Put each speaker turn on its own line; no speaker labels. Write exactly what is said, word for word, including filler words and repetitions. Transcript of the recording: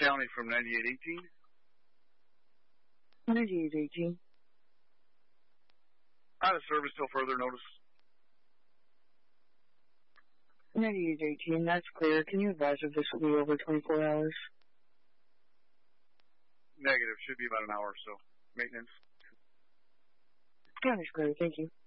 County from ninety-eight eighteen.
ninety-eight eighteen.
Out of service till further notice.
ninety-eight eighteen, that's clear. Can you advise if this will be over twenty-four hours?
Negative. Should be about an hour or so. Maintenance.
That is clear. Thank you.